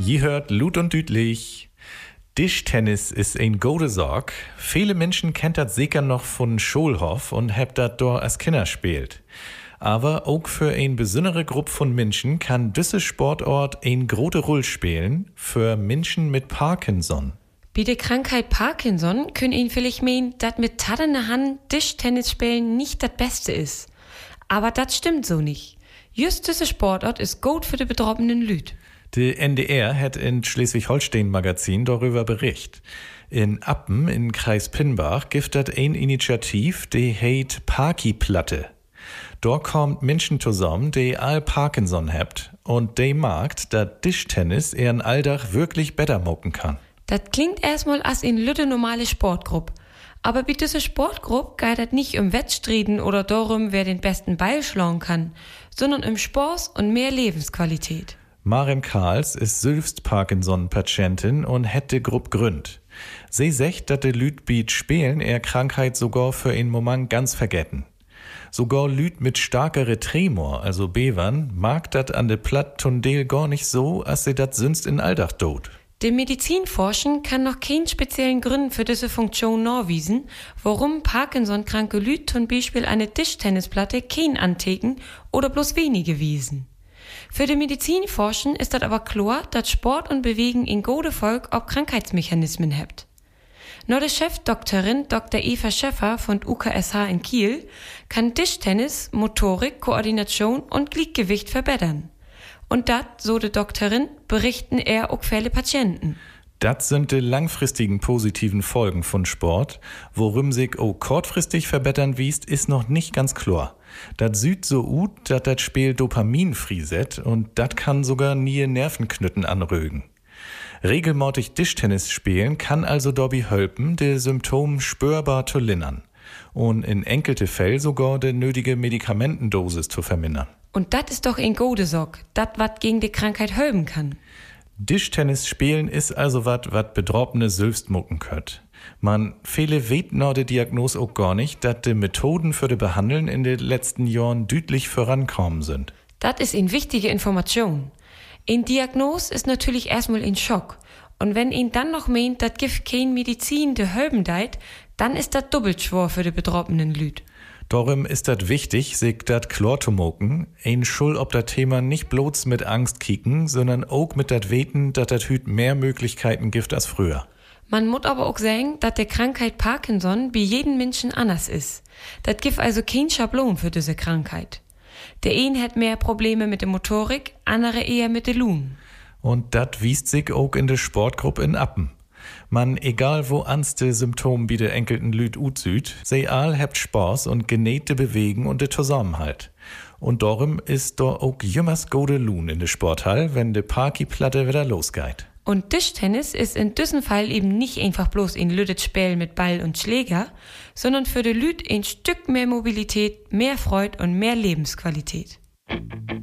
Je hört Lut und Dütlich. Tischtennis ist ein gute Sorg. Viele Menschen kennt das sicher noch von Schulhof und habt das dort als Kinder spielt. Aber auch für eine besondere Gruppe von Menschen kann diese Sportort eine große Rolle spielen für Menschen mit Parkinson. Bei der Krankheit Parkinson können Ihnen vielleicht meinen, dass mit Tat in der Hand Tischtennis spielen nicht das Beste ist. Aber das stimmt so nicht. Just diese Sportart ist gut für die betroffenen Leute. Der NDR hat in Schleswig-Holstein-Magazin darüber berichtet. In Appen, in Kreis Pinnbach, gibt es eine Initiative, die heißt Parki-Platte. Dort kommt Menschen zusammen, die all Parkinson habt und die merkt, dass Tischtennis ihren Alltag wirklich besser machen kann. Das klingt erstmal als eine lütte normale Sportgruppe. Aber bei dieser Sportgruppe geht es nicht um Wettstriden oder darum, wer den besten Ball schlagen kann, sondern um Spaß und mehr Lebensqualität. Maren Karls ist selbst Parkinson-Patientin und hat die Gruppe gründet. Sie sagt, dass die Lüd bei Spielen ihre Krankheit sogar für einen Moment ganz vergessen. Sogar Lüd mit starkere Tremor, also Bevern, mag das an der Platt Tundel gar nicht so, als sie das sonst in Alltag tut. Die Medizinforschen kann noch keinen speziellen Grund für diese Funktion nachweisen, warum Parkinson-kranke Lüd zum Beispiel eine Tischtennisplatte kein antiken oder bloß wenige wiesen. Für die Medizinforschen ist das aber klar, dass Sport und Bewegen in gute Folge auf Krankheitsmechanismen hebt. Nur der Chefdoktorin Dr. Eva Schäffer von UKSH in Kiel kann Tischtennis, Motorik, Koordination und Gliedgewicht verbessern. Und das, so die Doktorin, berichten eher auch viele Patienten. Das sind die langfristigen positiven Folgen von Sport. Worum sich auch kurzfristig verbessern wiest, ist noch nicht ganz klar. Das sieht so ut, dass das Spiel Dopamin freisetzt und das kann sogar nie Nervenknütten anrögen. Regelmäßig Tischtennis spielen kann also dabei helfen, die Symptome spürbar zu lindern und in enkelte Fällen sogar die nötige Medikamentendosis zu vermindern. Und das ist doch ein gute Sorg, das was gegen die Krankheit helfen kann. Tischtennis spielen ist also wat Betroffene selbst mucken könnt. Man, viele weten noch die Diagnose auch gar nicht, dass die Methoden für die Behandeln in den letzten Jahren deutlich vorankommen sind. Das ist eine wichtige Information. Eine Diagnose ist natürlich erstmal ein Schock. Und wenn ihn dann noch meint, das gibt keine Medizin, die helfen deit, dann ist das doppelt schwer für die betroffenen Leute. Darum ist das wichtig, sich das klar zu machen, ein Schul ob das Thema nicht bloß mit Angst kicken, sondern auch mit das Weten, dass das Hüt mehr Möglichkeiten gibt als früher. Man muss aber auch sagen, dass die Krankheit Parkinson bei jedem Menschen anders ist. Das gibt also kein Schablon für diese Krankheit. Der eine hat mehr Probleme mit der Motorik, andere eher mit der Lungen. Und das wiest sich auch in der Sportgruppe in Appen. Man, egal wo anste Symptome bei der enkelten Lüd utsüd, sie all habt Spaß und genähte Bewegen und de Zusammenhalt. Und darum ist da auch jümmers gode Lun in der Sporthall, wenn de Parki-Platte wieder losgeht. Und Tischtennis ist in diesem Fall eben nicht einfach bloß ein lüttes Spiel mit Ball und Schläger, sondern für de Lüd ein Stück mehr Mobilität, mehr Freude und mehr Lebensqualität.